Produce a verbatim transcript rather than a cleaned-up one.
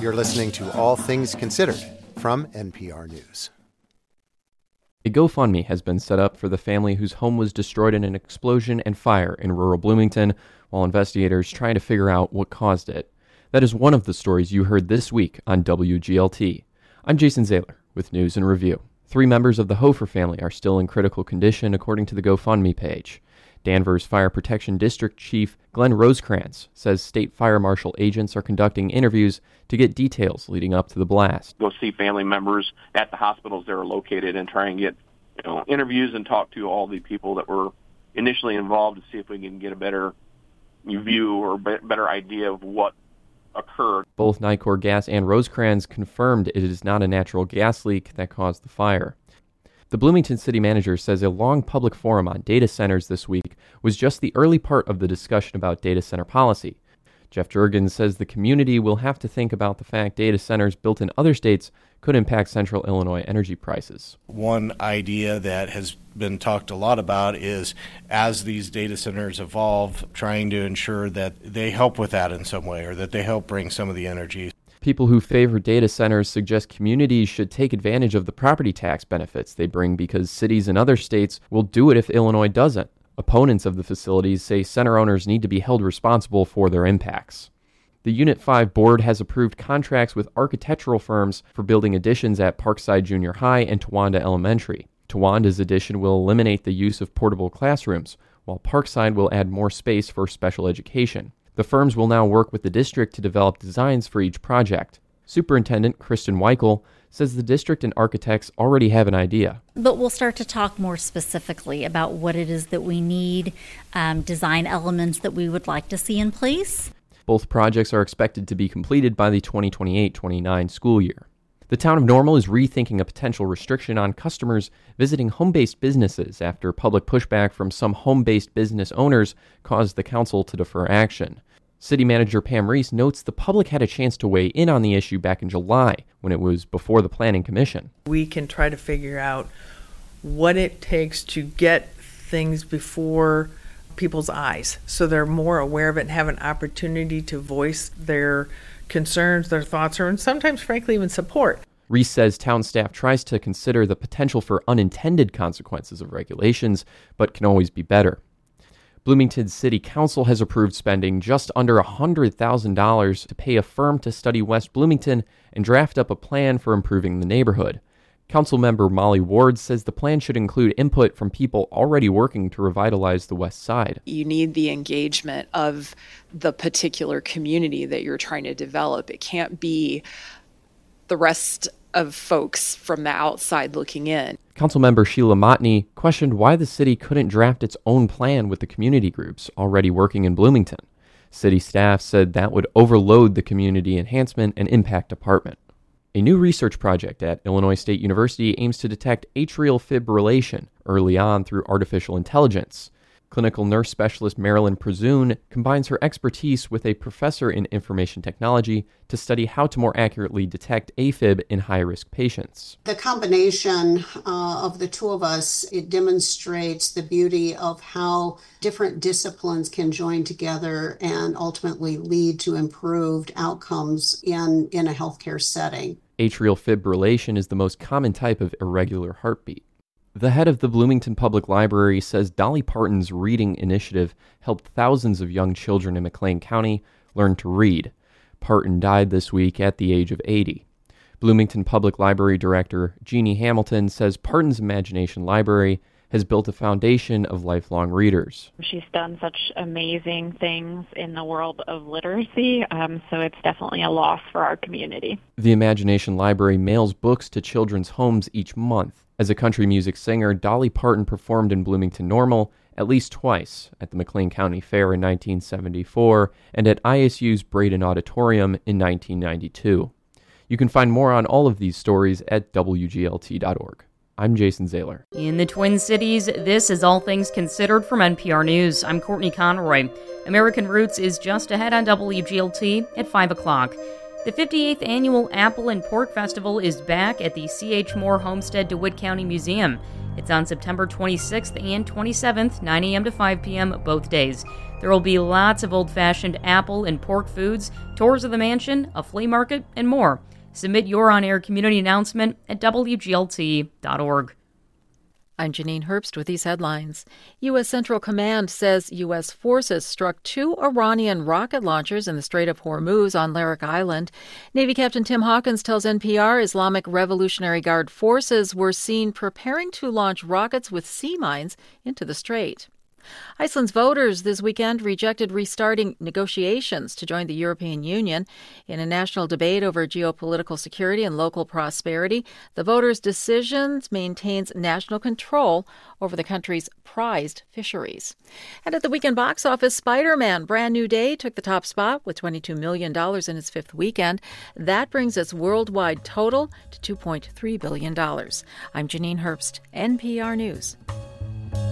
You're listening to All Things Considered from N P R News. A GoFundMe has been set up for the family whose home was destroyed in an explosion and fire in rural Bloomington, while investigators try to figure out what caused it. That is one of the stories you heard this week on W G L T. I'm Jason Zahler with News and Review. Three members of the Hofer family are still in critical condition, according to the GoFundMe page. Danvers Fire Protection District Chief Glenn Rosecrans says state fire marshal agents are conducting interviews to get details leading up to the blast. Go see family members at the hospitals that are located and try and get, you know, interviews and talk to all the people that were initially involved to see if we can get a better view or better idea of what occurred. Both Nicor Gas and Rosecrans confirmed it is not a natural gas leak that caused the fire. The Bloomington city manager says a long public forum on data centers this week was just the early part of the discussion about data center policy. Jeff Jurgens says the community will have to think about the fact data centers built in other states could impact central Illinois energy prices. One idea that has been talked a lot about is, as these data centers evolve, trying to ensure that they help with that in some way, or that they help bring some of the energy. People who favor data centers suggest communities should take advantage of the property tax benefits they bring because cities in other states will do it if Illinois doesn't. Opponents of the facilities say center owners need to be held responsible for their impacts. The Unit five board has approved contracts with architectural firms for building additions at Parkside Junior High and Towanda Elementary. Towanda's addition will eliminate the use of portable classrooms, while Parkside will add more space for special education. The firms will now work with the district to develop designs for each project. Superintendent Kristen Weichel says the district and architects already have an idea. But we'll start to talk more specifically about what it is that we need, um, design elements that we would like to see in place. Both projects are expected to be completed by the twenty twenty-eight twenty-nine school year. The town of Normal is rethinking a potential restriction on customers visiting home-based businesses after public pushback from some home-based business owners caused the council to defer action. City Manager Pam Reese notes the public had a chance to weigh in on the issue back in July when it was before the Planning Commission. We can try to figure out what it takes to get things before people's eyes so they're more aware of it and have an opportunity to voice their concerns, their thoughts, or and sometimes, frankly, even support. Reese says town staff tries to consider the potential for unintended consequences of regulations, but can always be better. Bloomington City Council has approved spending just under one hundred thousand dollars to pay a firm to study West Bloomington and draft up a plan for improving the neighborhood. Councilmember Molly Ward says the plan should include input from people already working to revitalize the West Side. You need the engagement of the particular community that you're trying to develop. It can't be the rest of folks from the outside looking in. Councilmember Sheila Motney questioned why the city couldn't draft its own plan with the community groups already working in Bloomington. City staff said that would overload the community enhancement and impact department. A new research project at Illinois State University aims to detect atrial fibrillation early on through artificial intelligence. Clinical nurse specialist Marilyn Prezoon combines her expertise with a professor in information technology to study how to more accurately detect AFib in high-risk patients. The combination uh, of the two of us, it demonstrates the beauty of how different disciplines can join together and ultimately lead to improved outcomes in, in a healthcare setting. Atrial fibrillation is the most common type of irregular heartbeat. The head of the Bloomington Public Library says Dolly Parton's reading initiative helped thousands of young children in McLean County learn to read. Parton died this week at the age of eighty. Bloomington Public Library Director Jeannie Hamilton says Parton's Imagination Library has built a foundation of lifelong readers. She's done such amazing things in the world of literacy, um, so it's definitely a loss for our community. The Imagination Library mails books to children's homes each month. As a country music singer, Dolly Parton performed in Bloomington Normal at least twice, at the McLean County Fair in nineteen seventy-four and at I S U's Braden Auditorium in nineteen ninety-two. You can find more on all of these stories at W G L T dot org. I'm Jason Zahler. In the Twin Cities, this is All Things Considered from N P R News. I'm Courtney Conroy. American Roots is just ahead on W G L T at five o'clock. The fifty-eighth Annual Apple and Pork Festival is back at the C H. Moore Homestead DeWitt County Museum. It's on September twenty-sixth and twenty-seventh, nine a.m. to five p.m. both days. There will be lots of old-fashioned apple and pork foods, tours of the mansion, a flea market, and more. Submit your on-air community announcement at W G L T dot org. I'm Janine Herbst with these headlines. U S. Central Command says U S forces struck two Iranian rocket launchers in the Strait of Hormuz on Larak Island. Navy Captain Tim Hawkins tells N P R Islamic Revolutionary Guard forces were seen preparing to launch rockets with sea mines into the strait. Iceland's voters this weekend rejected restarting negotiations to join the European Union. In a national debate over geopolitical security and local prosperity, the voters' decision maintains national control over the country's prized fisheries. And at the weekend box office, Spider-Man: Brand New Day took the top spot with twenty-two million dollars in its fifth weekend. That brings its worldwide total to two point three billion dollars. I'm Janine Herbst, N P R News.